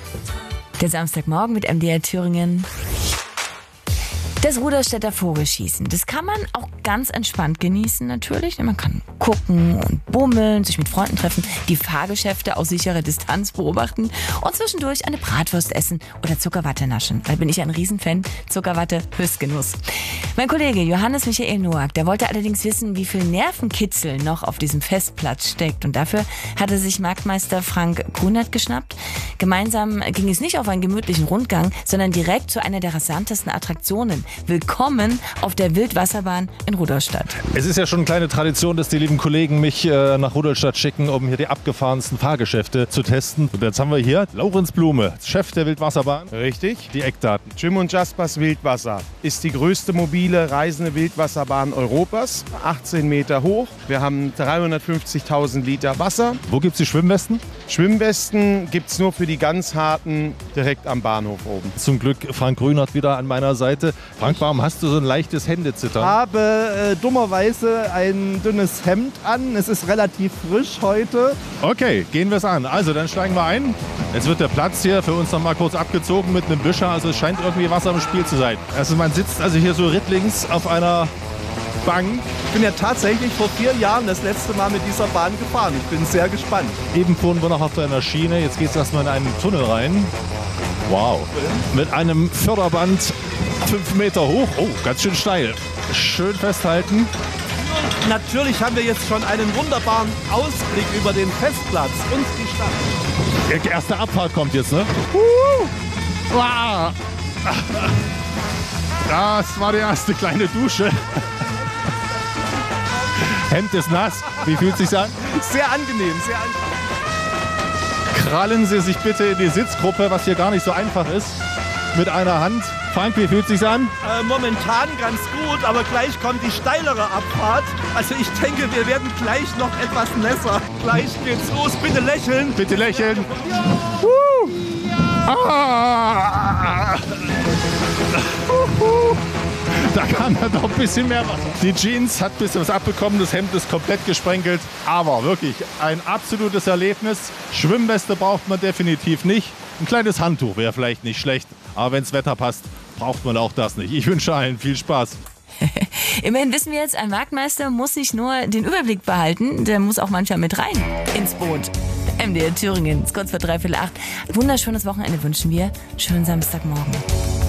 Der Samstagmorgen mit MDR Thüringen. Das Rudolstädter Vogelschießen, das kann man auch ganz entspannt genießen natürlich. Man kann gucken und bummeln, sich mit Freunden treffen, die Fahrgeschäfte aus sicherer Distanz beobachten und zwischendurch eine Bratwurst essen oder Zuckerwatte naschen. Da bin ich ein Riesenfan. Zuckerwatte, Höchstgenuss. Mein Kollege Johannes Michael Noack, der wollte allerdings wissen, wie viel Nervenkitzel noch auf diesem Festplatz steckt. Und dafür hatte sich Marktmeister Frank Kunert geschnappt. Gemeinsam ging es nicht auf einen gemütlichen Rundgang, sondern direkt zu einer der rasantesten Attraktionen. Willkommen auf der Wildwasserbahn in Rudolstadt. Es ist ja schon eine kleine Tradition, dass die lieben Kollegen mich nach Rudolstadt schicken, um hier die abgefahrensten Fahrgeschäfte zu testen. Und jetzt haben wir hier Laurenz Blume, Chef der Wildwasserbahn. Richtig. Die Eckdaten. Jim und Jaspers Wildwasser ist die größte mobile reisende Wildwasserbahn Europas. 18 Meter hoch. Wir haben 350.000 Liter Wasser. Wo gibt es die Schwimmwesten? Schwimmwesten gibt es nur für die ganz harten direkt am Bahnhof oben. Zum Glück Frank Grünert wieder an meiner Seite. Frank, warum hast du so ein leichtes Händezittern? Ich habe dummerweise ein dünnes Hemd an. Es ist relativ frisch heute. Okay, gehen wir es an. Also, dann steigen wir ein. Jetzt wird der Platz hier für uns noch mal kurz abgezogen mit einem Büscher. Also es scheint irgendwie Wasser im Spiel zu sein. Also man sitzt also hier so rittlings auf einer Bank. Ich bin ja tatsächlich vor 4 Jahren das letzte Mal mit dieser Bahn gefahren. Ich bin sehr gespannt. Eben fuhren wir noch auf einer Schiene. Jetzt geht es erstmal in einen Tunnel rein. Wow. Mit einem Förderband 5 Meter hoch. Oh, ganz schön steil. Schön festhalten. Natürlich haben wir jetzt schon einen wunderbaren Ausblick über den Festplatz und die Stadt. Die erste Abfahrt kommt jetzt, ne? Wow. Das war die erste kleine Dusche. Hemd ist nass. Wie fühlt es sich an? Sehr angenehm, sehr angenehm. Krallen Sie sich bitte in die Sitzgruppe, was hier gar nicht so einfach ist, mit einer Hand. Frank, wie fühlt es sich an? Momentan ganz gut, aber gleich kommt die steilere Abfahrt. Also ich denke, wir werden gleich noch etwas nässer. Gleich geht's los. Bitte lächeln. Bitte lächeln. Da kam ja doch ein bisschen mehr Wasser. Die Jeans hat ein bisschen was abbekommen, das Hemd ist komplett gesprenkelt. Aber wirklich ein absolutes Erlebnis. Schwimmweste braucht man definitiv nicht. Ein kleines Handtuch wäre vielleicht nicht schlecht. Aber wenn das Wetter passt, braucht man auch das nicht. Ich wünsche allen viel Spaß. Immerhin wissen wir jetzt, ein Marktmeister muss nicht nur den Überblick behalten, der muss auch manchmal mit rein ins Boot. MDR Thüringen, ist kurz vor 7:45. Wunderschönes Wochenende wünschen wir. Schönen Samstagmorgen.